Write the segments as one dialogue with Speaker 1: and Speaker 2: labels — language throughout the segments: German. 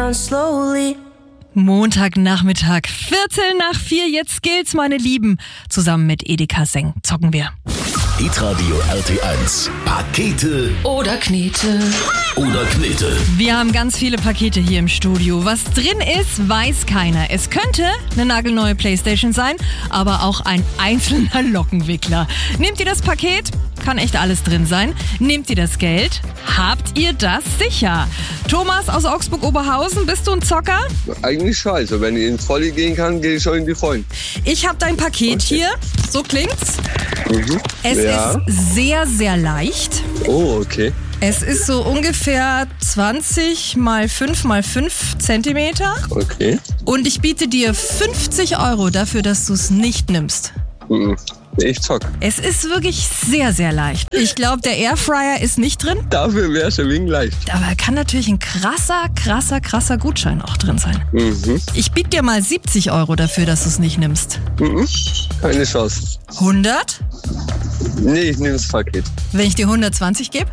Speaker 1: down slowly.
Speaker 2: Montagnachmittag, 4:15, jetzt gilt's, meine Lieben. Zusammen mit Edeka Seng zocken wir.
Speaker 3: Hitradio RT1. Pakete
Speaker 4: Oder Knete.
Speaker 3: oder Knete.
Speaker 2: Wir haben ganz viele Pakete hier im Studio. Was drin ist, weiß keiner. Es könnte eine nagelneue Playstation sein, aber auch ein einzelner Lockenwickler. Nehmt ihr das Paket? Kann echt alles drin sein. Nehmt ihr das Geld? Habt ihr das sicher? Thomas aus Augsburg-Oberhausen, bist du ein Zocker?
Speaker 5: Eigentlich schon. Also wenn ich ins Volle gehen kann, gehe ich schon in die Vollen.
Speaker 2: Ich habe dein Paket hier. So klingt's. Es
Speaker 5: Ja.
Speaker 2: ist sehr, sehr leicht.
Speaker 5: Oh, okay.
Speaker 2: Es ist so ungefähr 20 mal 5 mal 5 Zentimeter.
Speaker 5: Okay.
Speaker 2: Und ich biete dir 50 € dafür, dass du es nicht nimmst.
Speaker 5: Mhm. Ich zock.
Speaker 2: Es ist wirklich sehr, sehr leicht. Ich glaube, der Airfryer ist nicht drin.
Speaker 5: Dafür wäre es ein wenig leicht.
Speaker 2: Aber kann natürlich ein krasser Gutschein auch drin sein.
Speaker 5: Mhm.
Speaker 2: Ich biete dir mal 70 € dafür, dass du es nicht nimmst.
Speaker 5: Mhm. Keine Chance.
Speaker 2: 100?
Speaker 5: Nee, ich nehme das Paket.
Speaker 2: Wenn ich dir 120 gebe?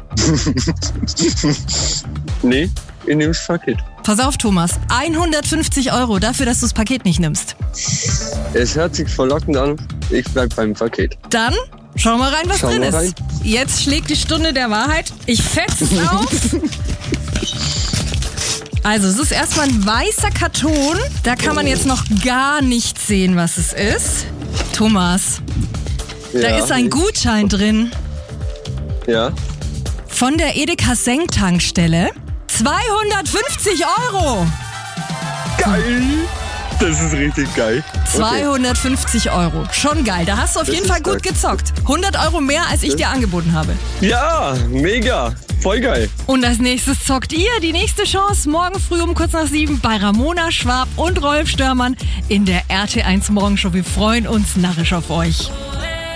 Speaker 5: Nee, ich nehme das Paket.
Speaker 2: Pass auf, Thomas. 150 € dafür, dass du das Paket nicht nimmst.
Speaker 5: Es hört sich verlockend an. Ich bleib beim Paket.
Speaker 2: Dann schau mal rein, was
Speaker 5: Schau
Speaker 2: drin
Speaker 5: mal
Speaker 2: ist.
Speaker 5: rein.
Speaker 2: Jetzt schlägt die Stunde der Wahrheit. Ich fetze es auf. Also, es ist erstmal ein weißer Karton. Da kann man jetzt noch gar nicht sehen, was es ist. Thomas, da
Speaker 5: Ja.
Speaker 2: ist ein Gutschein drin
Speaker 5: Ja.
Speaker 2: von der Edeka Seng Tankstelle. 250 €.
Speaker 5: Geil. Das ist richtig geil.
Speaker 2: 250 €. Schon geil. Da hast du auf
Speaker 5: Das
Speaker 2: jeden
Speaker 5: ist
Speaker 2: Fall gut
Speaker 5: stark.
Speaker 2: gezockt. 100 € mehr, als ich dir angeboten habe.
Speaker 5: Ja, mega. Voll geil.
Speaker 2: Und als nächstes zockt ihr die nächste Chance morgen früh um kurz nach 7 bei Ramona Schwab und Rolf Störmann in der RT1 Morgenshow. Wir freuen uns narrisch auf euch.